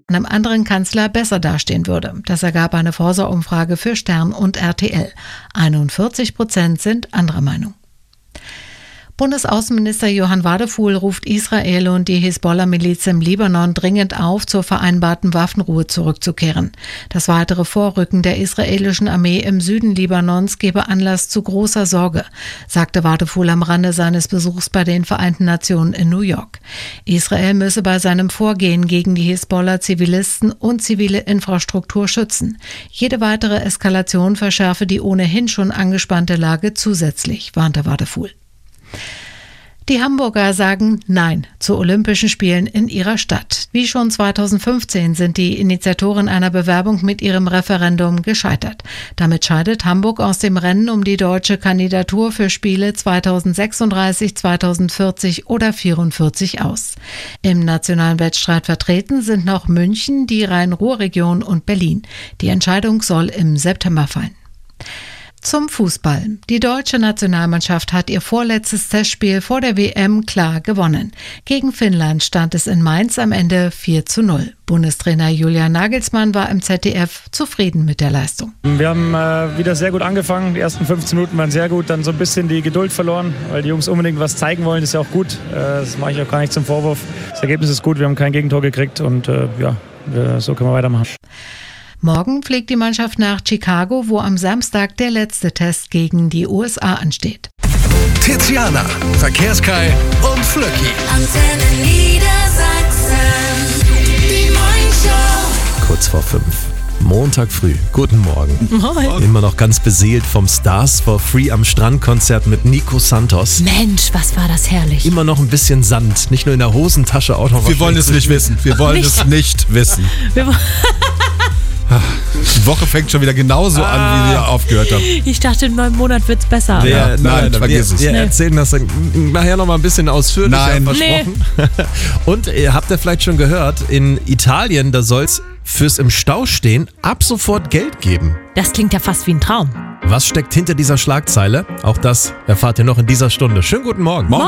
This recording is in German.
einem anderen Kanzler besser dastehen würde. Das ergab eine Forsa-Umfrage für Stern und RTL. 41% sind anderer Meinung. Bundesaußenminister Johann Wadefuhl ruft Israel und die Hisbollah-Miliz im Libanon dringend auf, zur vereinbarten Waffenruhe zurückzukehren. Das weitere Vorrücken der israelischen Armee im Süden Libanons gebe Anlass zu großer Sorge, sagte Wadefuhl am Rande seines Besuchs bei den Vereinten Nationen in New York. Israel müsse bei seinem Vorgehen gegen die Hisbollah Zivilisten und zivile Infrastruktur schützen. Jede weitere Eskalation verschärfe die ohnehin schon angespannte Lage zusätzlich, warnte Wadefuhl. Die Hamburger sagen Nein zu Olympischen Spielen in ihrer Stadt. Wie schon 2015 sind die Initiatoren einer Bewerbung mit ihrem Referendum gescheitert. Damit scheidet Hamburg aus dem Rennen um die deutsche Kandidatur für Spiele 2036, 2040 oder 2044 aus. Im nationalen Wettstreit vertreten sind noch München, die Rhein-Ruhr-Region und Berlin. Die Entscheidung soll im September fallen. Zum Fußball. Die deutsche Nationalmannschaft hat ihr vorletztes Testspiel vor der WM klar gewonnen. Gegen Finnland stand es in Mainz am Ende 4:0. Bundestrainer Julian Nagelsmann war im ZDF zufrieden mit der Leistung. Wir haben wieder sehr gut angefangen. Die ersten 15 Minuten waren sehr gut, dann so ein bisschen die Geduld verloren, weil die Jungs unbedingt was zeigen wollen. Das ist ja auch gut. Das mache ich auch gar nicht zum Vorwurf. Das Ergebnis ist gut, wir haben kein Gegentor gekriegt und so können wir weitermachen. Morgen fliegt die Mannschaft nach Chicago, wo am Samstag der letzte Test gegen die USA ansteht. Tiziana, Verkehrskai und Flöcki. Antenne Niedersachsen, die Morningshow. Kurz vor 5. Montag früh. Guten Morgen. Moin. Immer noch ganz beseelt vom Stars for Free am Strand-Konzert mit Nico Santos. Mensch, was war das herrlich. Immer noch ein bisschen Sand, nicht nur in der Hosentasche, auch noch. Wir wollen es nicht wissen. Wir wollen es nicht wissen. Die Woche fängt schon wieder genauso an, wie wir aufgehört haben. Ich dachte, in 9 Monaten wird es besser. Nein, vergiss es. Wir erzählen das nachher noch mal ein bisschen ausführlicher, versprochen. Und habt ihr vielleicht schon gehört, in Italien, da soll es fürs im Stau stehen ab sofort Geld geben. Das klingt ja fast wie ein Traum. Was steckt hinter dieser Schlagzeile? Auch das erfahrt ihr noch in dieser Stunde. Schönen guten Morgen.